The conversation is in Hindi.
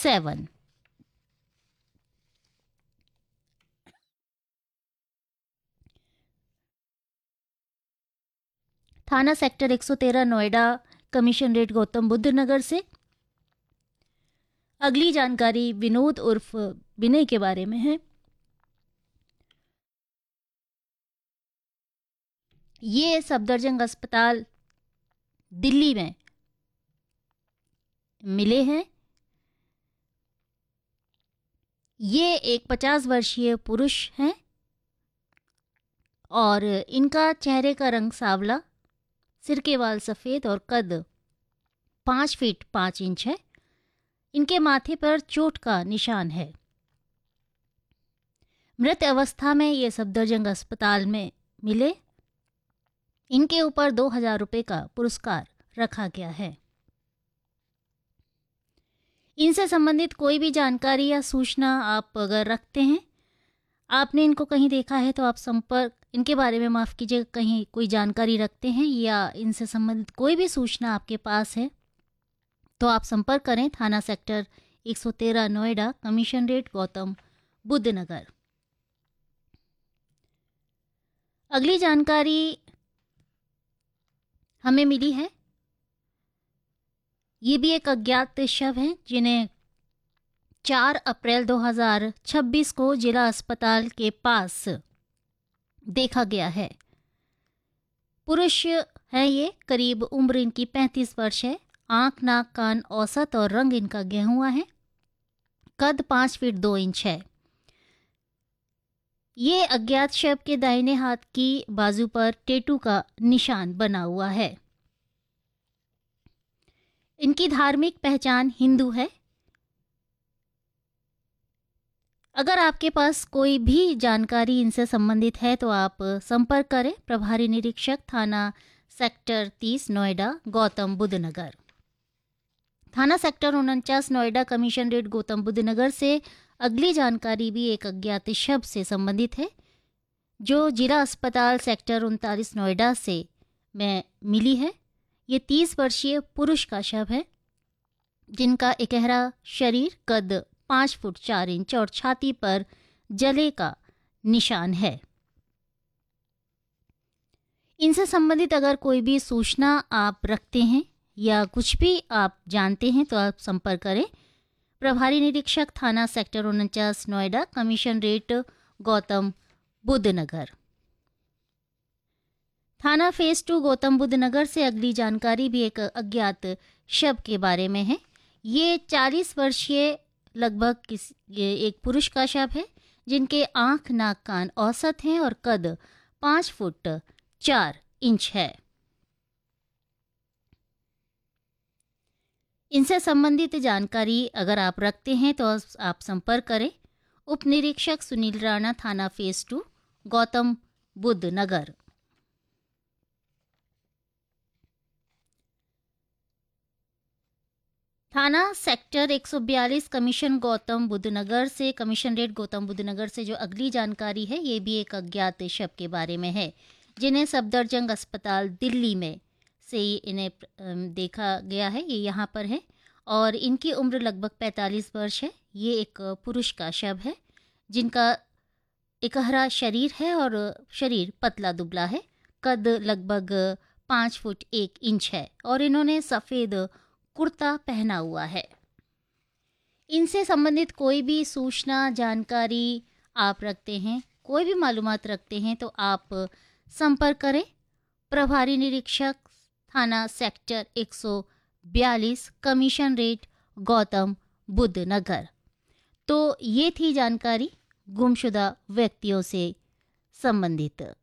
7। थाना सेक्टर 113 नोएडा कमिश्नरेट गौतम बुद्ध नगर से अगली जानकारी विनोद उर्फ विनय के बारे में है। ये सफदरजंग अस्पताल दिल्ली में मिले हैं। ये एक 50 वर्षीय पुरुष हैं और इनका चेहरे का रंग सांवला, सिर के बाल सफ़ेद और कद 5 फीट 5 इंच है। इनके माथे पर चोट का निशान है। मृत अवस्था में ये सफदरजंग अस्पताल में मिले। इनके ऊपर 2000 रुपये का पुरस्कार रखा गया है। इनसे संबंधित कोई भी जानकारी या सूचना आप अगर रखते हैं, आपने इनको कहीं देखा है तो आप संपर्क, इनके बारे में माफ़ कीजिएगा, कहीं कोई जानकारी रखते हैं या इनसे संबंधित कोई भी सूचना आपके पास है तो आप संपर्क करें थाना सेक्टर 113 नोएडा कमिश्नरेट गौतम बुद्ध नगर। अगली जानकारी हमें मिली है। ये भी एक अज्ञात शव हैं जिन्हें 4 अप्रैल 2026 को जिला अस्पताल के पास देखा गया है। पुरुष है ये, करीब उम्र इनकी 35 वर्ष है। आंख, नाक, कान औसत और रंग इनका गेहुआ है। कद 5 फीट 2 इंच है। ये अज्ञात शव के दाहिने हाथ की बाजू पर टैटू का निशान बना हुआ है। इनकी धार्मिक पहचान हिंदू है। अगर आपके पास कोई भी जानकारी इनसे संबंधित है तो आप संपर्क करें प्रभारी निरीक्षक थाना सेक्टर 30 नोएडा गौतम बुद्ध नगर। थाना सेक्टर 49 नोएडा कमिश्नरेट गौतम बुद्ध नगर से अगली जानकारी भी एक अज्ञात शव से संबंधित है जो जिला अस्पताल सेक्टर 39 नोएडा से में मिली है। ये 30 वर्षीय पुरुष का शव है जिनका इकहरा शरीर, कद 5 फुट 4 इंच और छाती पर जले का निशान है। इनसे संबंधित अगर कोई भी सूचना आप रखते हैं या कुछ भी आप जानते हैं तो आप संपर्क करें प्रभारी निरीक्षक थाना सेक्टर 49 नोएडा कमिश्नरेट गौतम बुद्ध नगर। थाना फेज 2 गौतम बुद्ध नगर से अगली जानकारी भी एक अज्ञात शव के बारे में है। ये 40 वर्षीय लगभग ये एक पुरुष का शव है जिनके आंख, नाक, कान औसत हैं और कद 5 फुट 4 इंच है। इनसे संबंधित जानकारी अगर आप रखते हैं तो आप संपर्क करें उप निरीक्षक सुनील राणा थाना फेज 2 गौतम बुद्ध नगर। थाना सेक्टर 142 कमिश्नरेट गौतम बुद्ध नगर से जो अगली जानकारी है ये भी एक अज्ञात शव के बारे में है जिन्हें सफदरजंग अस्पताल दिल्ली में से इन्हें देखा गया है। ये यहाँ पर है और इनकी उम्र लगभग 45 वर्ष है। ये एक पुरुष का शव है जिनका इकहरा शरीर है और शरीर पतला दुबला है। कद लगभग 5 फुट 1 इंच है और इन्होंने सफ़ेद कुर्ता पहना हुआ है। इनसे संबंधित कोई भी सूचना, जानकारी आप रखते हैं, कोई भी मालूमात रखते हैं तो आप संपर्क करें प्रभारी निरीक्षक थाना सेक्टर 142 कमिश्नरेट गौतम बुद्ध नगर। तो ये थी जानकारी गुमशुदा व्यक्तियों से संबंधित।